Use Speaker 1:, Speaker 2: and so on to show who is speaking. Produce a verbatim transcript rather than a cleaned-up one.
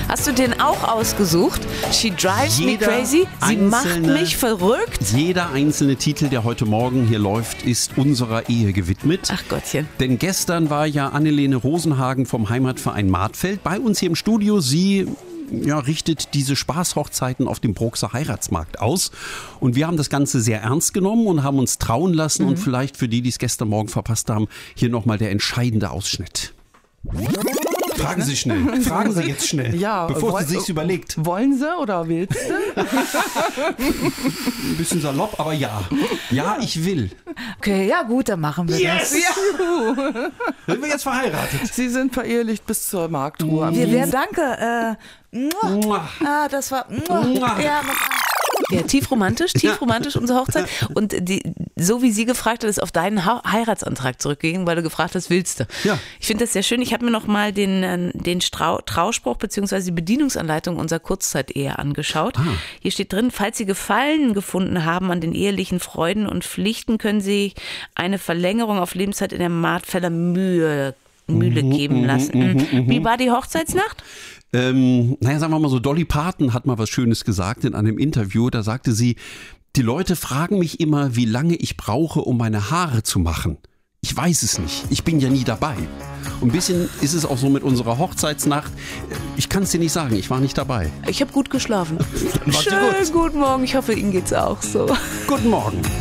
Speaker 1: Hast du den auch ausgesucht? She drives me
Speaker 2: Jeder
Speaker 1: crazy. Sie macht
Speaker 2: einzelne-
Speaker 1: mich verrückt.
Speaker 2: Jeder einzelne Titel, der heute Morgen hier läuft, ist unserer Ehe gewidmet.
Speaker 1: Ach Gottchen.
Speaker 2: Denn gestern war ja Annelene Rosenhagen vom Heimatverein Martfeld bei uns hier im Studio. Sie ja, richtet diese Spaßhochzeiten auf dem Bruxer Heiratsmarkt aus. Und wir haben das Ganze sehr ernst genommen und haben uns trauen lassen.
Speaker 1: Mhm.
Speaker 2: Und vielleicht für die, die es gestern Morgen verpasst haben, hier nochmal der entscheidende Ausschnitt. Fragen Sie schnell. Fragen Sie jetzt schnell,
Speaker 3: Ja,
Speaker 2: bevor
Speaker 3: woll-
Speaker 2: Sie sich's überlegt.
Speaker 3: Wollen Sie oder willst du?
Speaker 2: Ein bisschen salopp, aber ja. Ja, ich will.
Speaker 1: Okay, ja gut, dann machen wir
Speaker 2: Yes!
Speaker 1: das.
Speaker 2: Sind wir jetzt verheiratet?
Speaker 3: Sie sind verehelicht bis zur Marktruhe. am
Speaker 1: Wir
Speaker 3: Dienstag.
Speaker 1: werden, danke. Äh, muah.
Speaker 2: Muah.
Speaker 1: Ah, das war. Muah.
Speaker 2: Muah.
Speaker 1: Ja, ja, tief romantisch, tief romantisch unsere Hochzeit. Und die, so wie sie gefragt hat, ist auf deinen ha- Heiratsantrag zurückgegangen, weil du gefragt hast, willst du?
Speaker 2: Ja.
Speaker 1: Ich finde das sehr schön. Ich habe mir noch mal den, äh, den Strau- Trauspruch bzw. die Bedienungsanleitung unserer Kurzzeit-Ehe angeschaut.
Speaker 2: Ah.
Speaker 1: Hier steht drin, falls Sie Gefallen gefunden haben an den ehelichen Freuden und Pflichten, können Sie eine Verlängerung auf Lebenszeit in der Martfeller Mühe, Mühle geben lassen. Mhm. Wie war die Hochzeitsnacht?
Speaker 2: Ähm, naja, sagen wir mal so, Dolly Parton hat mal was Schönes gesagt in einem Interview. Da sagte sie, die Leute fragen mich immer, wie lange ich brauche, um meine Haare zu machen. Ich weiß es nicht. Ich bin ja nie dabei. Und ein bisschen ist es auch so mit unserer Hochzeitsnacht. Ich kann es dir nicht sagen, ich war nicht dabei.
Speaker 1: Ich habe gut geschlafen.
Speaker 2: War dir
Speaker 1: Schönen guten Morgen. Ich hoffe, Ihnen geht's auch so.
Speaker 2: Guten Morgen.